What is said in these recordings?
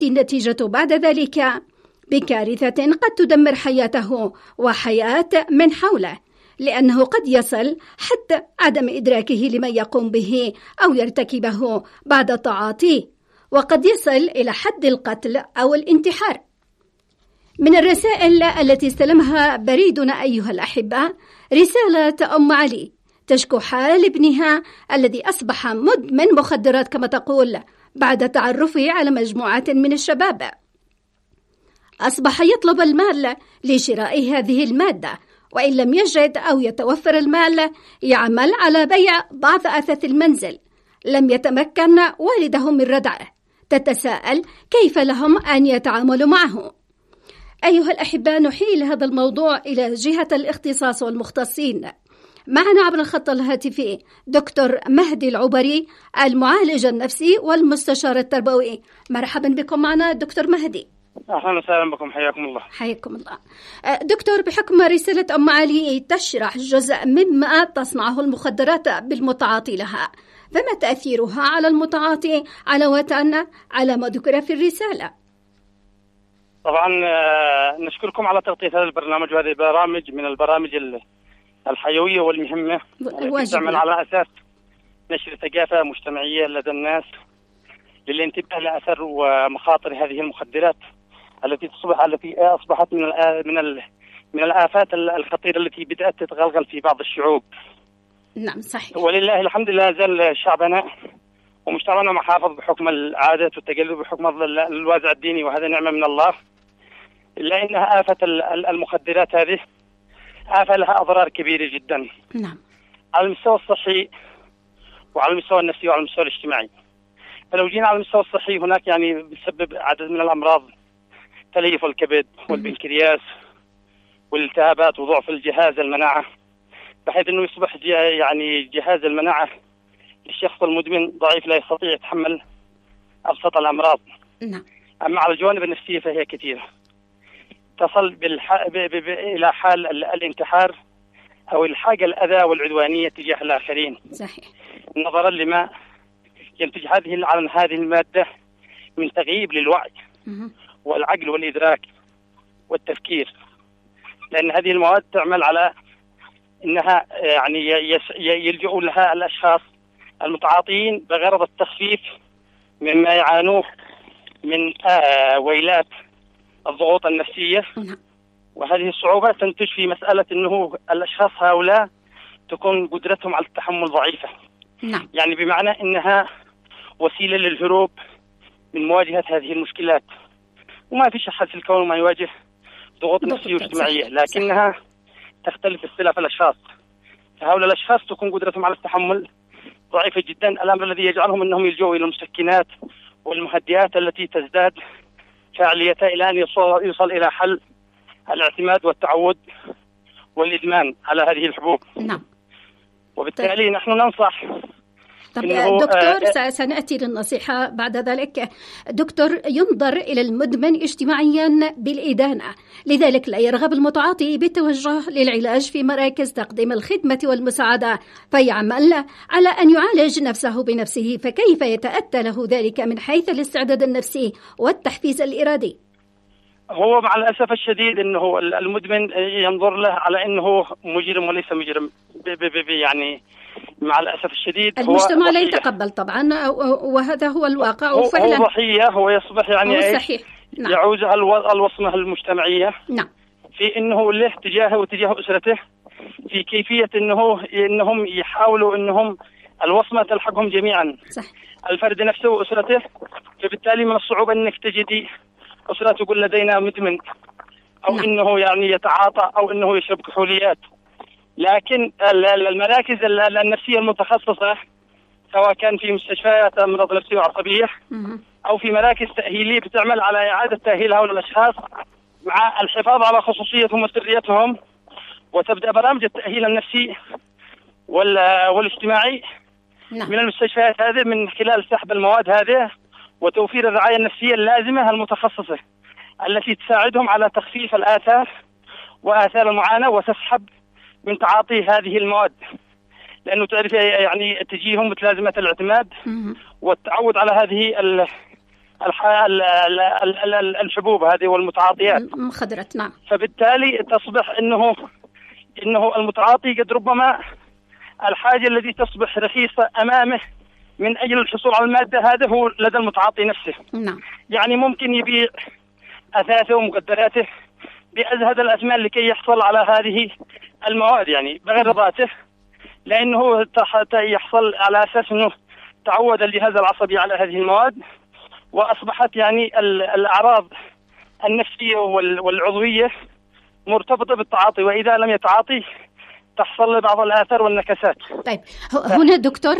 النتيجة بعد ذلك بكارثة قد تدمر حياته وحياة من حوله، لأنه قد يصل حتى عدم إدراكه لما يقوم به أو يرتكبه بعد التعاطي، وقد يصل إلى حد القتل أو الانتحار. من الرسائل التي استلمها بريدنا أيها الأحبة رسالة أم علي تشكو حال ابنها الذي أصبح مدمن مخدرات كما تقول بعد تعرفه على مجموعة من الشباب. أصبح يطلب المال لشراء هذه المادة، وإن لم يجد أو يتوفر المال يعمل على بيع بعض أثاث المنزل. لم يتمكن والده من ردعه. تتساءل كيف لهم أن يتعاملوا معه. أيها الأحباء، نحيل هذا الموضوع إلى جهة الاختصاص والمختصين. معنا عبر الخط الهاتفي دكتور مهدي العبري، المعالج النفسي والمستشار التربوي. مرحبا بكم معنا دكتور مهدي. أهلا وسهلا بكم، حياكم الله. حياكم الله. دكتور، بحكم رسالة أم علي تشرح جزء مما تصنعه المخدرات بالمتعاطي لها، فما تأثيرها على المتعاطي علاوة على ما ذكر في الرسالة؟ طبعا نشكركم على تغطية هذا البرنامج، وهذه برامج من البرامج الحيوية والمهمة التي تعمل على أساس نشر ثقافة مجتمعية لدى الناس للانتباه لأثر ومخاطر هذه المخدرات التي أصبحت من الآفات الخطيرة التي بدأت تتغلغل في بعض الشعوب. نعم صحيح. ولله الحمد لا زال شعبنا ومجتمعنا محافظ بحكم العادات والتقاليد وبحكم الوازع الديني، وهذا نعمة من الله. إلا إنها آفة المخدرات هذه آفة لها أضرار كبيرة جدا. نعم. على المستوى الصحي وعلى المستوى النفسي وعلى المستوى الاجتماعي. فلو جينا على المستوى الصحي، هناك بتسبب عدد من الأمراض، تليف الكبد والبنكرياس والالتهابات وضعف الجهاز المناعة، بحيث أنه يصبح جهاز المناعة للشخص المدمن ضعيف، لا يستطيع يتحمل أبسط الأمراض. نعم. أما على الجوانب النفسية فهي كثيرة، تصل إلى حال الانتحار أو الحاجة الأذى والعدوانية تجاه الآخرين. صحيح. نظرا لما ينتج هذه المادة من تغييب للوعي والعقل والإدراك والتفكير، لأن هذه المواد تعمل على أنها يلجؤ لها الأشخاص المتعاطين بغرض التخفيف مما يعانوه من ويلات الضغوط النفسية. وهذه الصعوبة تنتج في مسألة أنه الأشخاص هؤلاء تكون قدرتهم على التحمل ضعيفة. نعم. يعني بمعنى أنها وسيلة للهروب من مواجهة هذه المشكلات. وما في أحد في الكون ما يواجه ضغوط نفسية واجتماعية، لكنها تختلف اختلاف الأشخاص. فهؤلاء الأشخاص تكون قدرتهم على التحمل ضعيفة جدا، الأمر الذي يجعلهم أنهم يلجؤوا إلى المسكنات والمهدئات التي تزداد فعاليتها إلى أن يوصل إلى حل الاعتماد والتعود والإدمان على هذه الحبوب. نعم. وبالتالي نحن ننصح. طب دكتور، سنأتي للنصيحة بعد ذلك. دكتور، ينظر إلى المدمن اجتماعيا بالإدانة، لذلك لا يرغب المتعاطي بالتوجه للعلاج في مراكز تقديم الخدمة والمساعدة، فيعمل على أن يعالج نفسه بنفسه. فكيف يتأتى له ذلك من حيث الاستعداد النفسي والتحفيز الإرادي؟ هو مع الأسف الشديد أنه المدمن ينظر له على أنه مجرم وليس مجرم. يعني مع الأسف الشديد المجتمع لا يتقبل طبعا، وهذا هو الواقع. وفعلا هو ضحية، هو يصبح صحيح. نعم. يعوزها الوصمة المجتمعية. نعم. في أنه له تجاهه وتجاه أسرته، في كيفية أنهم يحاولوا أنهم الوصمة تلحقهم جميعا. صح. الفرد نفسه وأسرته. فبالتالي من الصعوبة أنك تجدي أسرة تقول لدينا مدمن، أو نعم. أنه يتعاطى أو أنه يشرب كحوليات. لكن المراكز النفسية المتخصصة، سواء كان في مستشفيات أمراض نفسية وعصبية أو في مراكز تأهيلية، بتعمل على إعادة تأهيل هؤلاء الأشخاص مع الحفاظ على خصوصيتهم وسريتهم. وتبدأ برامج التأهيل النفسي والاجتماعي من المستشفيات هذه من خلال سحب المواد هذه وتوفير الرعاية النفسية اللازمة المتخصصة التي تساعدهم على تخفيف الآثار وآثار المعاناة وتسحب من تعاطي هذه المواد، لأنه تعرف تجيهم متلازمة الاعتماد والتعود على هذه الحبوب هذه والمتعاطيات مخدرات. نعم. فبالتالي تصبح انه المتعاطي قد ربما الحاجة التي تصبح رخيصة امامه من اجل الحصول على المادة هذا هو لدى المتعاطي نفسه. نعم. يعني ممكن يبيع اثاثه ومقدراته بأزهد الأثمان لكي يحصل على هذه المواد، يعني بغير رضاته، لأنه يحصل على أساس أنه تعود الجهاز العصبي على هذه المواد، وأصبحت يعني الأعراض النفسية والعضوية مرتبطة بالتعاطي، وإذا لم يتعاطي تحصل بعض الآثار والنكسات. طيب هنا دكتور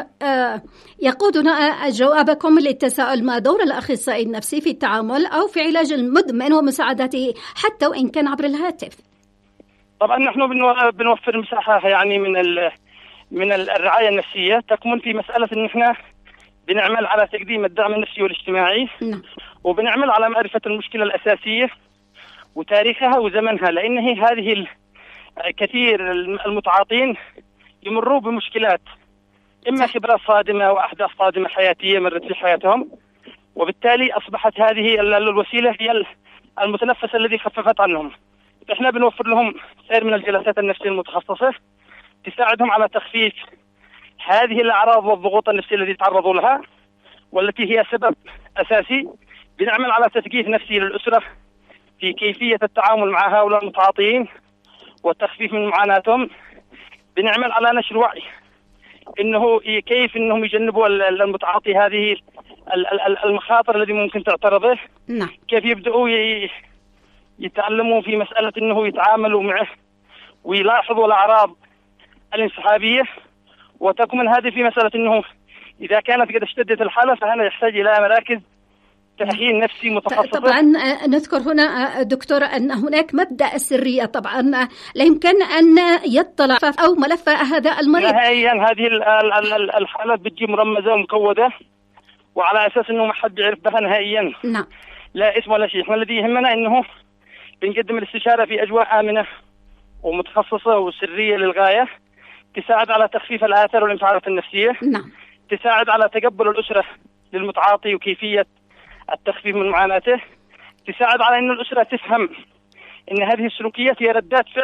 يقودنا جوابكم للتساؤل: ما دور الأخصائي النفسي في التعامل أو في علاج المدمن ومساعدته حتى وإن كان عبر الهاتف؟ طبعا نحن بنوفر مساحة يعني من الرعاية النفسية، تكمن في مسألة أن احنا بنعمل على تقديم الدعم النفسي والاجتماعي. نعم. وبنعمل على معرفة المشكلة الأساسية وتاريخها وزمنها، لأن هذه كثير المتعاطين يمروا بمشكلات، إما خبرات صادمة وأحداث صادمة حياتية مرت في حياتهم، وبالتالي أصبحت هذه الوسيلة هي المتنفس الذي خففت عنهم. إحنا بنوفر لهم سير من الجلسات النفسية المتخصصة تساعدهم على تخفيف هذه الأعراض والضغوط النفسية التي تعرضوا لها، والتي هي سبب أساسي. بنعمل على تثقيف نفسي للأسرة في كيفية التعامل مع هؤلاء المتعاطيين والتخفيف من معاناتهم. بنعمل على نشر وعي انه كيف انهم يجنبوا المتعاطي هذه المخاطر التي ممكن تعترضه. نعم. كيف يبدأوا يتعلموا في مسألة انه يتعاملوا معه ويلاحظوا الأعراض الانسحابية، وتكمن هذه في مسألة انه إذا كانت قد اشتدت الحالة فهنا يحتاج إلى مراكز تأهيل نفسي متخصصة. طبعا نذكر هنا دكتور أن هناك مبدأ السرية، طبعا لا يمكن أن يطلع أو ملف هذا المريض نهائيا. هذه الحالات بتجي مرمزة ومكودة وعلى أساس أنه ما حد يعرف بها نهائيا. نعم. لا اسم ولا شيء. احنا الذي يهمنا أنه بنقدم الاستشارة في أجواء آمنة ومتخصصة وسرية للغاية، تساعد على تخفيف الآثار والانفعالات النفسية. نعم. تساعد على تقبل الأسرة للمتعاطي وكيفية التخفيف من معاناته. تساعد على أن الأسرة تفهم أن هذه السلوكيات هي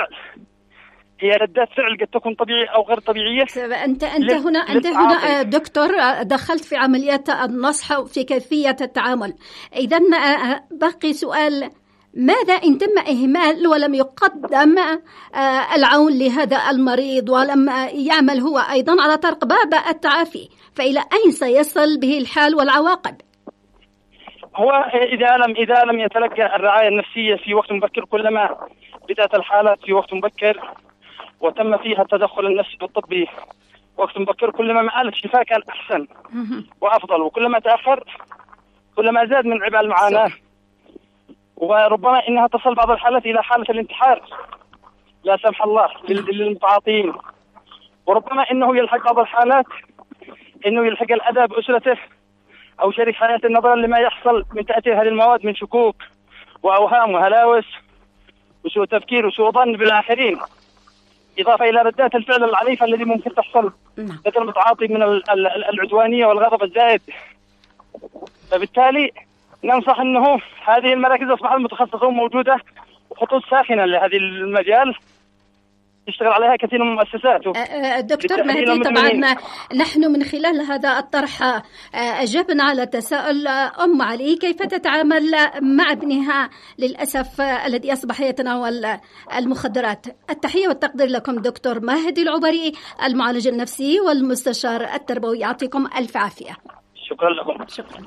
ردات فعل قد تكون طبيعية أو غير طبيعية. أنت هنا دكتور دخلت في عمليات النصح في كيفية التعامل. إذن باقي سؤال: ماذا إن تم إهمال ولم يقدم العون لهذا المريض ولم يعمل هو أيضا على طرق باب التعافي، فإلى أين سيصل به الحال والعواقب؟ هو إذا لم يتلقى الرعاية النفسية في وقت مبكر، كلما بدأت الحالات في وقت مبكر وتم فيها التدخل النفسي والطبي وقت مبكر، كلما مآل الشفاء كان أحسن وأفضل، وكلما تأخر كلما زاد من عبء المعاناة، وربما إنها تصل بعض الحالات إلى حالة الانتحار لا سمح الله للمتعاطين، وربما إنه يلحق بعض الحالات إنه يلحق الأذى بأسرته أو شريك حياته نظرا لما يحصل من تأثير هذه المواد من شكوك وأوهام وهلاوس وسوء تفكير وسوء ظن بالآخرين، إضافة إلى ردات الفعل العنيفة التي ممكن تحصل لدى المتعاطي من العدوانية والغضب الزائد. فبالتالي ننصح أنه هذه المراكز أصبحت متخصصة وموجودة وخطوط ساخنة لهذه المجال يشتغل عليها كثير من المؤسسات. دكتور مهدي، طبعا نحن من خلال هذا الطرح أجبنا على تساؤل أم علي: كيف تتعامل مع ابنها للأسف الذي أصبح يتناول المخدرات؟ التحية والتقدير لكم دكتور مهدي العبري، المعالج النفسي والمستشار التربوي، يعطيكم ألف عافية. شكرا لكم. شكرا.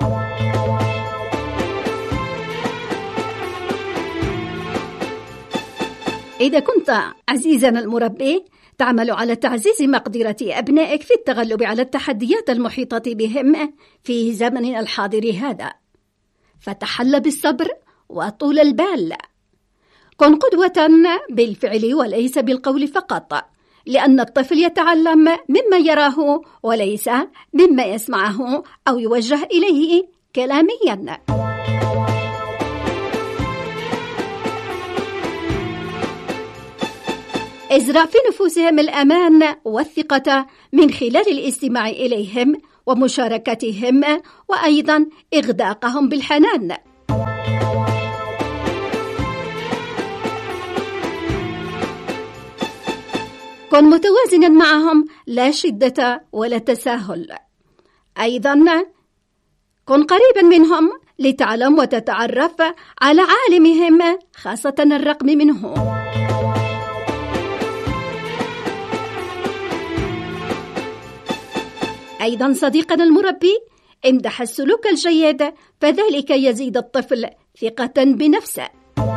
إذا كنت عزيزنا المربي تعمل على تعزيز مقدرة أبنائك في التغلب على التحديات المحيطة بهم في زمننا الحاضر هذا، فتحل بالصبر وطول البال. كن قدوة بالفعل وليس بالقول فقط، لأن الطفل يتعلم مما يراه وليس مما يسمعه أو يوجه إليه كلاميا. ازرع في نفوسهم الأمان والثقة من خلال الاستماع إليهم ومشاركتهم وأيضا إغداقهم بالحنان. كن متوازنا معهم، لا شدة ولا تساهل. أيضا كن قريبا منهم لتعلم وتتعرف على عالمهم، خاصة الرقم منه. أيضا صديقنا المربي، امدح السلوك الجيد، فذلك يزيد الطفل ثقة بنفسه.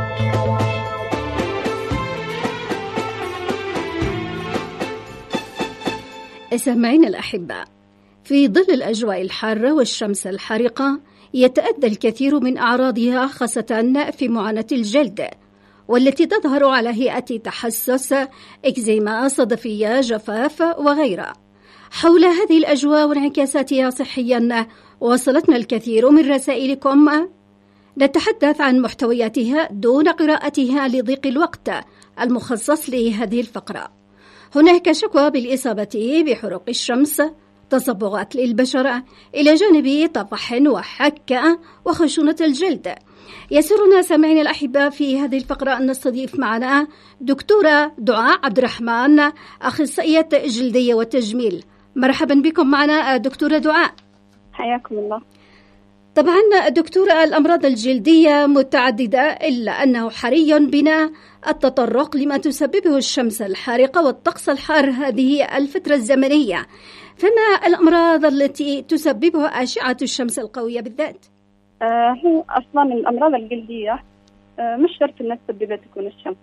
سامعين الأحباء، في ظل الأجواء الحارة والشمس الحارقة يتأدى الكثير من أعراضها، خاصة في معاناة الجلد، والتي تظهر على هيئة تحسس، إكزيما، صدفية، جفاف وغيرها. حول هذه الأجواء وانعكاساتها صحيا وصلتنا الكثير من رسائلكم، نتحدث عن محتوياتها دون قراءتها لضيق الوقت المخصص لهذه الفقرة. هناك شكوى بالإصابة بحروق الشمس، تصبغات للبشرة، إلى جانب طفح وحكة وخشونة الجلد. يسرنا سامعين الأحباء في هذه الفقرة أن نستضيف معنا دكتورة دعاء عبد الرحمن، أخصائية جلدية وتجميل. مرحبا بكم معنا دكتورة دعاء. حياكم الله. طبعا دكتورة، الأمراض الجلدية متعددة، إلا أنه حري بنا التطرق لما تسببه الشمس الحارقة والطقس الحار هذه الفترة الزمنية. فما الأمراض التي تسببها أشعة الشمس القوية بالذات؟ هو أصلا الأمراض الجلدية مش شرط أنها تسببها تكون الشمس.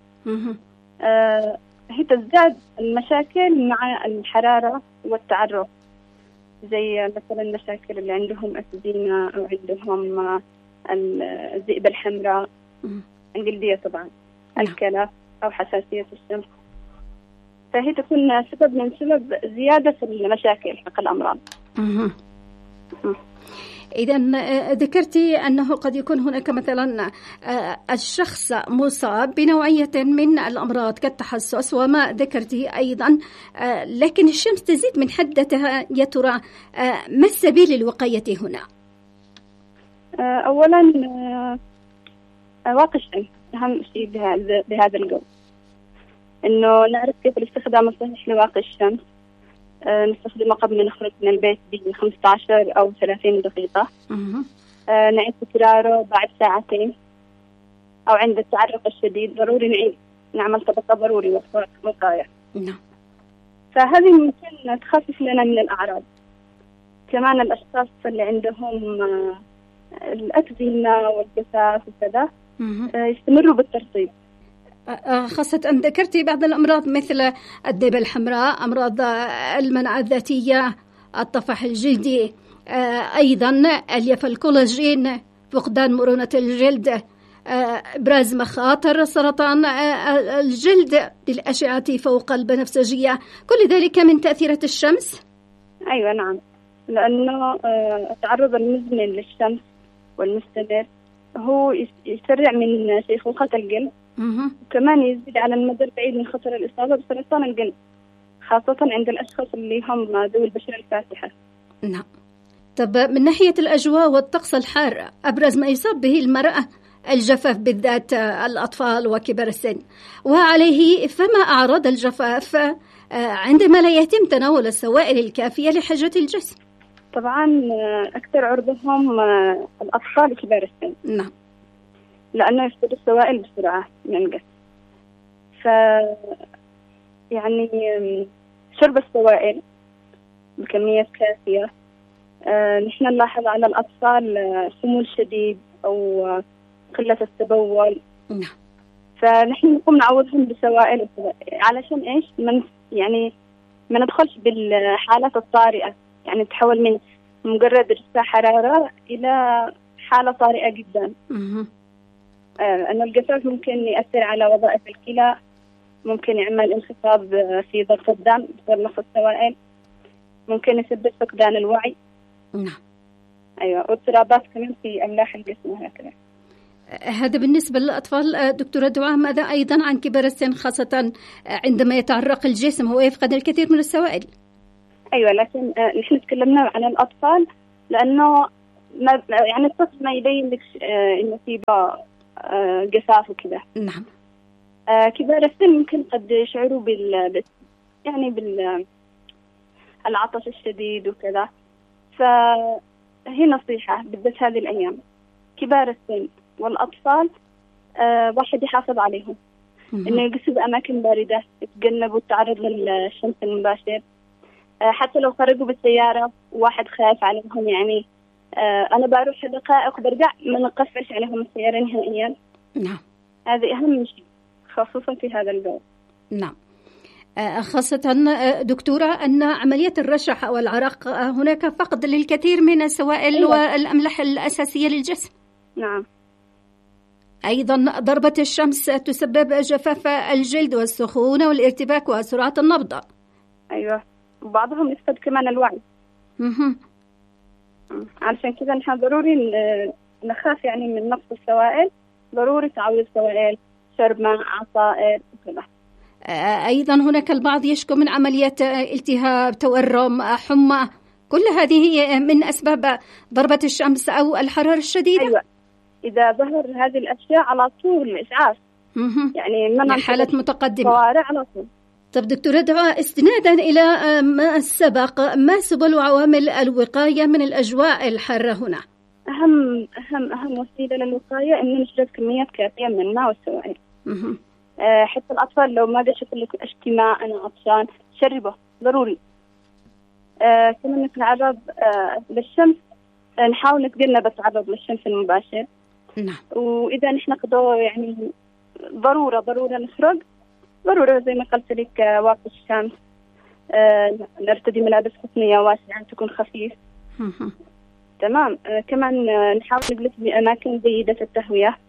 هي تزداد المشاكل مع الحرارة والتعرق، زي مثلا المشاكل اللي عندهم أكزيما أو عندهم الذئبة الحمراء الجلدية، طبعا الكلى أو حساسية الشمس. فهي تكون سبب من سبب زيادة في المشاكل حق الأمراض. إذن ذكرتي أنه قد يكون هناك مثلا الشخص مصاب بنوعية من الأمراض كالتحسس وما ذكرتي أيضا، لكن الشمس تزيد من حدتها. يا ترى ما السبيل للوقاية هنا؟ أولا واقي الشمس أهم شيء بهذا الجو، إنه نعرف كيف الاستخدام الصحيح لواقي الشمس. نستخدمه قبل ما نخرج من البيت ب 15 أو 30 دقيقة. نعيد تكراره بعد ساعتين، أو عند التعرق الشديد ضروري نعمل طبقة ضروري وقاية. فهذه ممكن تخفف لنا من الأعراض. كمان الأشخاص اللي عندهم الأكزيما والجفاف وكذا يستمروا بالترطيب، خاصة أن ذكرتي بعض الأمراض مثل الذئبة الحمراء، أمراض المناعة الذاتية، الطفح الجلدي، أيضا ألياف الكولاجين، فقدان مرونة الجلد، إبراز مخاطر سرطان الجلد بالأشعة فوق البنفسجية. كل ذلك من تأثيرات الشمس؟ أيوة نعم، لأنه التعرض المزمن للشمس والمستمر هو يسرع من شيخوخة القلب، وكمان يزيد على المدى البعيد من خطر الإصابة بسرطان القلب، خاصة عند الأشخاص اللي هم ذوي البشرة الفاتحة. نعم. طب من ناحية الأجواء والطقس الحار، أبرز ما يصاب به المرأة الجفاف، بالذات الأطفال وكبار السن، وعليه فما أعراض الجفاف عندما لا يتم تناول السوائل الكافية لحاجة الجسم؟ طبعا أكثر عرضهم الأطفال وكبار السن. نعم، لأنه يفقد السوائل بسرعة من الجسم. يعني شرب السوائل بكمية كافية. نحن نلاحظ على الأطفال خمول شديد أو قلة التبول. نعم. فنحن نقوم نعوضهم بسوائل علشان إيش؟ ما ندخلش بالحالات الطارئة، يعني تحول من مجرد ارتفاع حرارة إلى حالة طارئة جدا. أن الجفاف ممكن يأثر على وظائف الكلى، ممكن يعمل انخفاض في ضغط الدم بسبب نقص السوائل، ممكن يسبب فقدان الوعي. نعم. أيوة، واضطرابات كمان في أملاح الجسم وهكذا. هذا بالنسبة للأطفال. دكتورة دعاء، ماذا أيضا عن كبار السن، خاصة عندما يتعرق الجسم ويفقد الكثير من السوائل؟ أيوة، لكن نحن تكلمنا عن الأطفال لأنه ما يعني الطفل ما يبين لك إنه في جفاف وكذا. نعم. كبار السن ممكن قد يشعروا العطش الشديد وكذا، فهي نصيحة بالذات هذه الأيام كبار السن والأطفال واحد يحافظ عليهم، إنه يجلسوا بأماكن باردة، يتجنبوا التعرض للشمس المباشر. حتى لو خرجوا بالسيارة واحد خايف عليهم، يعني أنا بروح دقائق وبرجع، ما نقفش عليهم السيارة نهائيا. نعم، هذه أهم شيء خصوصا في هذا الجو. نعم، خاصة دكتورة أن عملية الرشح أو العرق هناك فقد للكثير من السوائل أيوة. والأملاح الأساسية للجسم. نعم. أيضا ضربة الشمس تسبب جفاف الجلد والسخونة والارتباك وسرعة النبض. أيوة، وبعضهم يفقد كمان الوعي. علشان كذا نحن ضروري نخاف يعني من نقص السوائل، ضروري تعويض سوائل، شرب ماء، عصائر وكذا. أيضا هناك البعض يشكو من عملية التهاب، تورم، حمى، كل هذه من أسباب ضربة الشمس أو الحرارة الشديدة. أيوة، إذا ظهر هذه الأشياء على طول الإسعاف، يعني من حالة متقدمة على طول. طب دكتورة دعاء، استنادا إلى ما سبق، ما سبل وعوامل الوقاية من الأجواء الحارة هنا؟ أهم وسيلة للوقاية إنه نشرب كميات كافية من الماء والسوائل. حتى الأطفال لو ما بيشوف لك اشتماء أنا عطشان، شربه ضروري. كمان نتعرض للشمس، نحاول نتجنب التعرض للشمس المباشر. نعم. وإذا نحن قدوا يعني ضرورة نخرج، ضرورة زي ما قلت لك واقي الشمس، نرتدي ملابس قطنية واسعة تكون خفيف. تمام. كمان نحاول نجلس بأماكن جيدة التهوية،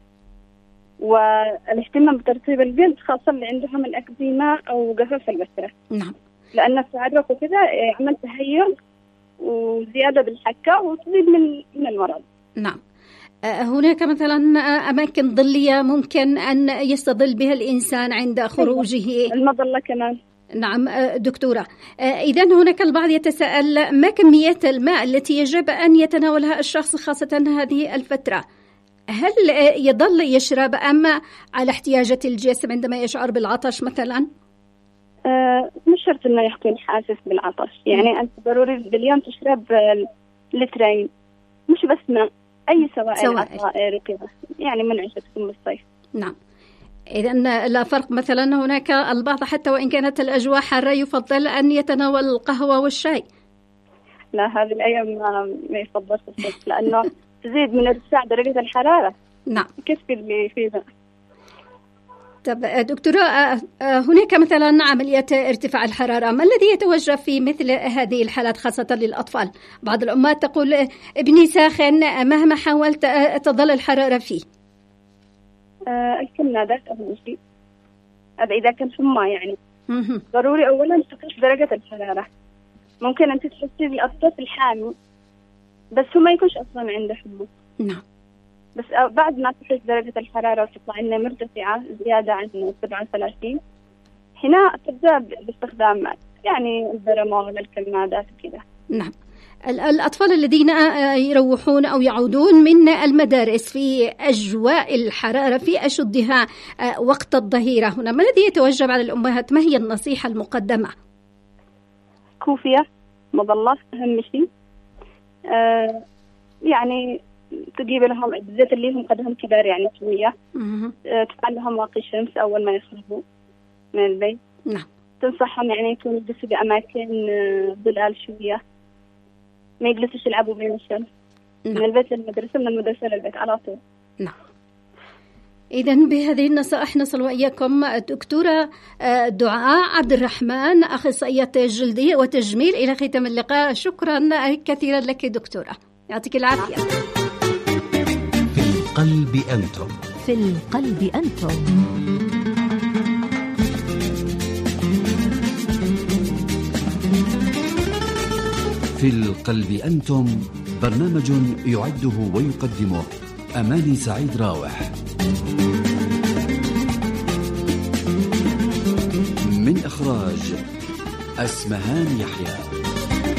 والاهتمام بترطيب الجلد خاصة اللي عندهم الأكزيما أو جفاف البشرة. نعم. لأن التعرق وكذا يعمل تهيج وزيادة بالحكة وتزيد من المرض. نعم. هناك مثلا أماكن ظلية ممكن أن يستظل بها الإنسان عند خروجه. المظلة كمان. نعم دكتورة. إذن هناك البعض يتساءل ما كمية الماء التي يجب أن يتناولها الشخص خاصة هذه الفترة؟ هل يظل يشرب أم على احتياجات الجسم عندما يشعر بالعطش مثلا؟ مش شرط أنه يكون حاسس بالعطش، يعني أنت ضروري باليوم تشرب لترين، مش بس ماء، أي سوائل عصائر وكذا، يعني منعشة تكون بالصيف. نعم. إذن لا فرق مثلا، هناك البعض حتى وإن كانت الأجواء حارة يفضل أن يتناول القهوة والشاي. لا، هذه الأيام ما يفضلش الصيف لأنه تزيد من ارتفاع درجة الحرارة. نعم. كيف اللي فيه. طب دكتورة، هناك مثلا عملية ارتفاع الحرارة، ما الذي يتوجه في مثل هذه الحالات خاصة للأطفال؟ بعض الأمهات تقول ابني ساخن مهما حاولت تظل الحرارة فيه. الكمادات أهم شيء، هذا إذا كان حمى يعني ضروري أولا تقيس درجة الحرارة. ممكن أنت تحسي بالطفل حامي بس هو ما يكونش أصلا عنده حمى. نعم. بس بعد ما تحس درجة الحرارة وتطلع لنا مرتفعة زيادة عن 37، هنا تبدأ باستخدام يعني البرامول الكمادات وكذا. نعم. الأطفال الذين يروحون أو يعودون من المدارس في أجواء الحرارة في أشدها وقت الظهيرة، هنا ما الذي يتوجب على الأمهات؟ ما هي النصيحة المقدمة؟ كوفية، مظلة أهم شيء. يعني تجيب لهم بالذات اللي هم قدهم كبار يعني شوية، تفعل لهم واقي شمس أول ما يخرجوا من البيت. نعم. تنصحهم يعني يكونوا يجلسوا بأماكن ظلال شوية، ما يجلسوش يلعبوا بين الشمس. نعم. من البيت للمدرسة، من المدرسة للبيت على طول. نعم. إذن بهذه النصائح نصل وإياكم دكتورة دعاء عبد الرحمن، أخصائية جلدية وتجميل، إلى ختام اللقاء. شكرا كثيرا لك دكتورة، يعطيك العافية. في القلب أنتم. في القلب أنتم. في القلب أنتم، برنامج يعده ويقدمه أماني سعيد راوح، من إخراج أسمهان يحيى.